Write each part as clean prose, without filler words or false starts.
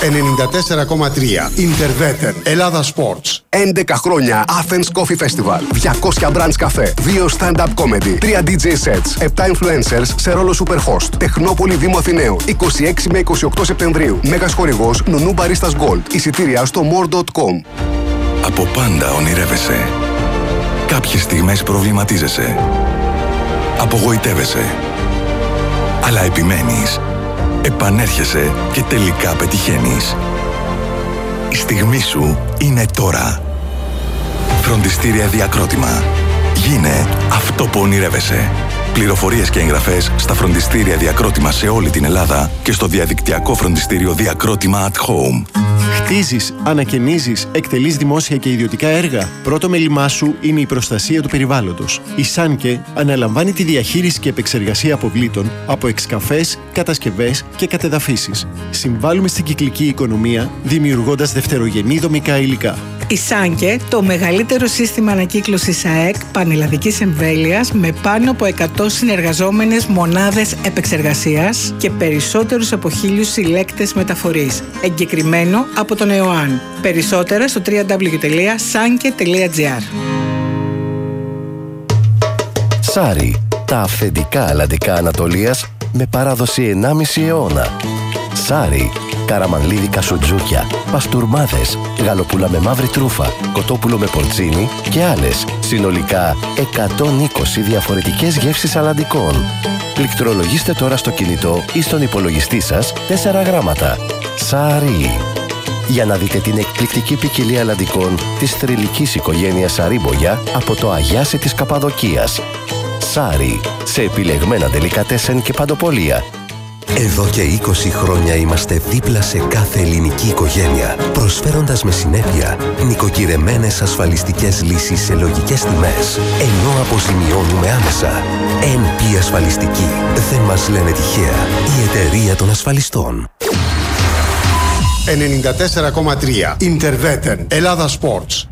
94,3 Interveten Ελλάδα Sports. 11 χρόνια Athens Coffee Festival. 200 brands καφέ. 2 stand-up comedy. 3 DJ sets. 7 influencers σε ρόλο superhost. Τεχνόπολη Δήμου Αθηναίου. 26 με 28 Σεπτεμβρίου. Μέγας χορηγός Νουνού Baristas Gold. Εισιτήρια στο more.com. Από πάντα ονειρεύεσαι. Κάποιες στιγμές προβληματίζεσαι. Απογοητεύεσαι. Αλλά επιμένεις. Επανέρχεσαι και τελικά πετυχαίνεις. Η στιγμή σου είναι τώρα. Φροντιστήρια Διακρότημα. Γίνε αυτό που ονειρεύεσαι. Πληροφορίες και εγγραφές στα φροντιστήρια Διακρότημα σε όλη την Ελλάδα και στο διαδικτυακό φροντιστήριο Διακρότημα at Home. Χτίζεις, ανακαινίζεις, εκτελείς δημόσια και ιδιωτικά έργα. Πρώτο μέλημά σου είναι η προστασία του περιβάλλοντος. Η Σάνκε αναλαμβάνει τη διαχείριση και επεξεργασία αποβλήτων από εξκαφές, κατασκευές και κατεδαφίσεις. Συμβάλλουμε στην κυκλική οικονομία, δημιουργώντας δευτερογενή δομικά υλικά. Η Σάνκε, το μεγαλύτερο σύστημα ανακύκλωσης ΑΕΚ πανελλαδικής εμβέλειας με πάνω από 100 συνεργαζόμενες μονάδες επεξεργασίας και περισσότερους από 1.000 συλλέκτες μεταφορής. Εγκεκριμένο από τον ΕΟΑΝ. Περισσότερα στο www.sanke.gr. Σάρι, τα αυθεντικά αλλαντικά Ανατολίας με παράδοση 1,5 αιώνα. Σάρι, καραμανλίδικα σουτζούκια, παστούρμάδες, γαλοπούλα με μαύρη τρούφα, κοτόπουλο με πορτσίνι και άλλες. Συνολικά 120 διαφορετικές γεύσεις αλλαντικών. Πληκτρολογήστε τώρα στο κινητό ή στον υπολογιστή σας 4 γράμματα. Σάρι. Για να δείτε την εκπληκτική ποικιλία αλλαντικών της θρυλικής οικογένειας Σαρίμπογια από το Αγιάσι της Καπαδοκίας. Σάρι, σε επιλεγμένα ντελικατέσεν και παντοπολία. Εδώ και 20 χρόνια είμαστε δίπλα σε κάθε ελληνική οικογένεια, προσφέροντας με συνέπεια νοικοκυρεμένες ασφαλιστικές λύσεις σε λογικές τιμές, ενώ αποζημιώνουμε άμεσα. NP Ασφαλιστική. Δεν μας λένε τυχαία. Η εταιρεία των ασφαλιστών. 94,3 Interveten Ελλάδα Sports.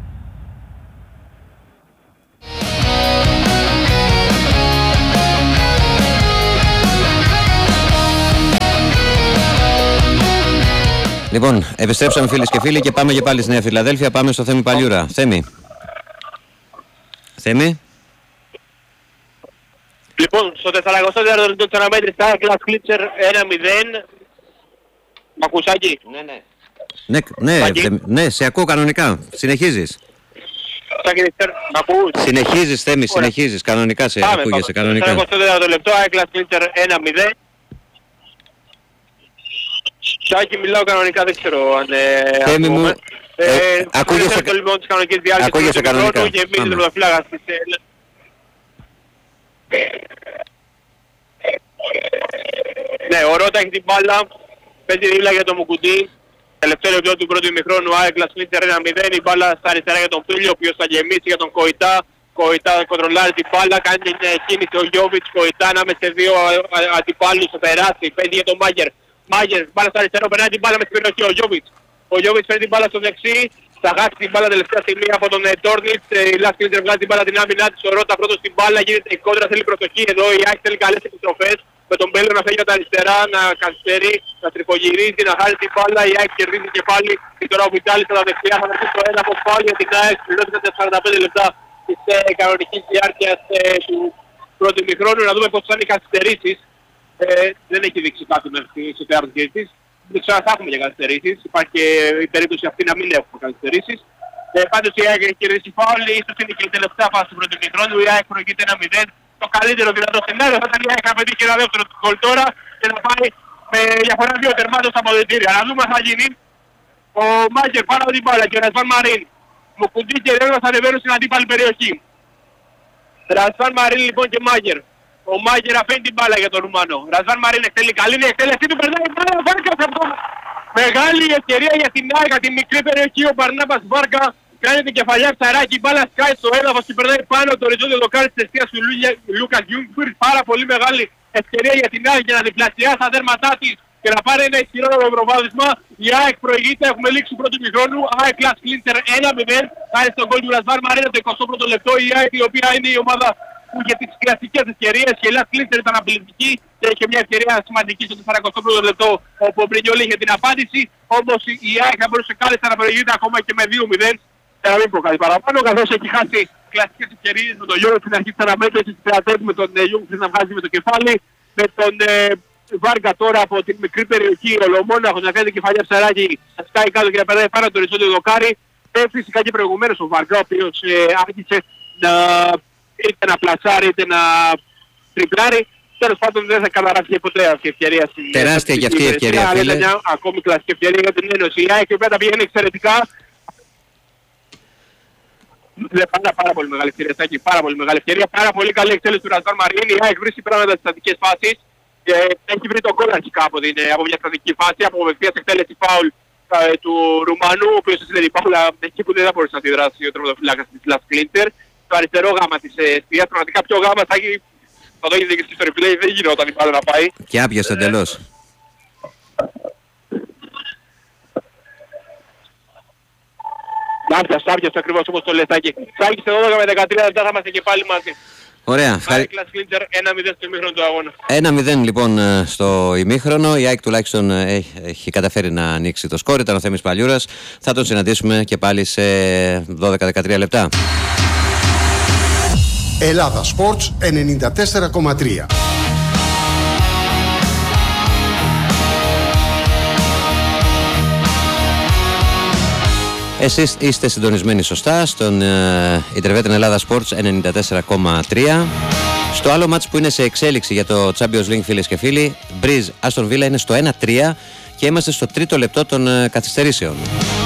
Λοιπόν, επιστρέψαμε φίλες και φίλοι και πάμε και πάλι στη Νέα Φιλαδέλφια. Πάμε στο Θέμη Παλιούρα. Θέμη. Λοιπόν, στο 400 λεπτό της αναμέτρησης, Κλάς Κλίτσερ 1-0. Μ' ακούς, Άκη? Ναι, σε ακούω κανονικά. Συνεχίζεις. Μ' ακούς? Συνεχίζεις, Θέμη, συνεχίζεις. Κανονικά σε ακούγεσαι, κανονικά. Στο 400 λεπτό, Κλάς Κλίτσερ 1-0. Σάκη, μιλάω κανονικά, δεν ξέρω αν... Θέμη μου, ακούγεσαι κανονικά. Και εμείς τερματοφύλακας της... Ναι, ο Ρώτα έχει την μπάλα, παίζει δίπλα για τον Μουκουντή. Τελευταίο λεπτό του πρώτου ημιχρόνου, Κλάς Κλίτσερ 1-0, η μπάλα στα αριστερά για τον Πίλιο, ο οποίος θα γεμίσει για τον Κοϊτά. Κοϊτά κοντρολάρει την μπάλα, κάνει την κίνηση ο Γιόβιτς, Κοϊτά ανάμεσα σε δύο αντιπάλους, θα περάσει, παίζει για τον Μάγερ. Μάγερ, μπάλα στο αριστερό, περνάει την μπάλα με την περιοχή, ο Γιόβιτς. Ο Γιόβιτς παίρνει την μπάλα στο δεξί, θα χάσει την μπάλα τελευταία στιγμή από τον Τόρνιτς. Η Κλάς Κλίτσερ βγάζει την μπάλα την άμυνά της, ο Ρώτα πρώτος στην μπάλα, γίνεται η κόντρα, θέλει προσοχή εδώ, η Άκη θέλει καλές επιστροφές. Με τον Μπέλο να φεύγει από τα αριστερά, να καθυστερεί, να τριφογυρίζει, να χάσει την μπάλα, η Άκη κερδίζει και πάλι. Και τώρα ο Βιτάλης στα δεξιά θα βρει το έδαφος πάλι για την ΑΕΚ, πληρώνει τα 45 λεπτά της κανονικής διάρκειας του πρώτου ημιχρόνου. Να δούμε πώς θα είναι οι καθυστερήσεις. Δεν έχει δείξει κάτι μέχρι στο τέλος της διετής. Δεν ξέρω αν θα έχουμε και καθυστερήσεις. Υπάρχει και η περίπτωση αυτή να μην έχουμε καθυστερήσεις. Πάντως η ΑΕΚ έχει κερδίσει φάουλ, ίσως είναι και η τελευταία φάση του πρώτου ημιχρόνου. Η ΑΕΚ προηγείται 1-0. Το καλύτερο δυνατό σενάριο θα ήταν η ΑΕΚ να πετύχει ένα δεύτερο γκολ τώρα και να πάει με διαφορά 2 τερμάτων στα αποδυτήρια. Να δούμε αν θα γίνει. Ο Μάγερ πάνω από την μπάλα και ο Ρασβάν Μαρίν. Μουκουντή και Ρέγος θα ανεβαίνουν στην αντίπαλη περιοχή. Ρασβάν Μαρίν λοιπόν και Μάγερ. Ο Μάγερ αφήνει την μπάλα για τον Ρουμάνο. Ρασβάν Μαρίν εκτελεί καλή η εκτέλεσή του, περνάει η μπάλα, Βάρκας αυτό. Μεγάλη ευκαιρία για την ΑΕΚ, την μικρή περιοχή, ο Μπαρνάμπας Βάρκα. Κάνει την κεφαλιά ψαράκι, η μπάλα σκάει στο έδαφος και περνάει πάνω το οριζόντιο δοκάρι της αιστείας του Λούκας Γιούγκφιρ. Πάρα πολύ μεγάλη ευκαιρία για την ΑΕΚ για να διπλασιάσει τα δέρματά της και να πάρει ένα ισχυρότερο προβάδισμα. Η ΑΕΚ προηγείται, έχουμε λήξει πρώτου ημιχρόνου. ΑΕΚ Κλάς Κλίτσερ 1-0. Χάρη στον γκολ του Ρασβάν Μαρίνα το 21ο λεπτό. Η ΑΕΚ η οποία είναι η ομάδα που είχε τις κλασικές ευκαιρίες. Η Ελλάδα Κλίντερ ήταν απειλητική και είχε μια ευκαιρία σημαντική στο 41ο λεπτό όπου ο Μπρινιόλι είχε την απάντηση. Όμως η ΑΕΚ θα μπορούσε κάλλιστα να προηγείται ακόμα και με 2-0 και να μην προκαλεί παραπάνω, καθώς έχει χάσει κλασικές ευκαιρίες με τον Γιώργο στην αρχή της αναμέτρησης, με τον Γιούγκ να βγάζει με το κεφάλι, με τον Βάρκα τώρα από την μικρή περιοχή, ο Λομόναχος να κάνει κεφαλιά ψαράκι, να σκάει κάτω και να περνάει πάνω το οριζόντιο δοκάρι. Φυσικά και προηγουμένως ο Βάρκα, ο οποίος άρχισε να είτε να πλασάρει είτε να τριπλάρει. Τέλος πάντων δεν θα καταγράφει ποτέ αυτή η ευκαιρία. Τεράστια και αυτή η ευκαιρία, φίλε. Μια ακόμη κλασική ευκαιρία για την Ένωση. Η ΑΕΚ τα πηγαίνει εξαιρετικά. Είναι πάρα πολύ μεγάλη ευκαιρία, Στάκη, πάρα πολύ μεγάλη ευκαιρία. Πάρα πολύ καλή εκτέλεση του Ραζάν Μαρίνη. Η ΑΕΚ βρίσκει πράγματα στις στατικές φάσεις. Έχει βρει τον κόλλο αρχικά από μια στατική φάση, από ευθείας εκτέλεση φάουλ του Ρουμανού, ο οποίος έστειλε την παύλα εκεί που δεν θα μπορούσε να αντιδράσει ο τερματοφυλάκας της Λας Κλίντερ. Το αριστερό γάμα της εστίας, πραγματικά πιο γάμα θα το έχει δείξει στο replay, δεν γινόταν η μπάλα να πάει. Και άπιος εντελώς. Άπιας ακριβώς όπως το λες, Τάκη. Τάκη σε 12 με 13 λεπτά θα είμαστε και πάλι μαζί. Ωραία. 1-0 στο ημίχρονο του αγώνα. 1-0 λοιπόν στο ημίχρονο. Η ΑΕΚ τουλάχιστον έχει καταφέρει να ανοίξει το σκόρ. Ήταν ο Θέμης Παλιούρας. Θα τον συναντήσουμε και πάλι σε 12-13 λεπτά. Ελλάδα Sports 94,3. Εσείς είστε συντονισμένοι σωστά στον Intervetten Ελλάδα Sports 94,3. Στο άλλο μάτς που είναι σε εξέλιξη για το Champions League, φίλες και φίλοι, Breeze Aston Villa είναι στο 1-3 και είμαστε στο τρίτο λεπτό των καθυστερήσεων.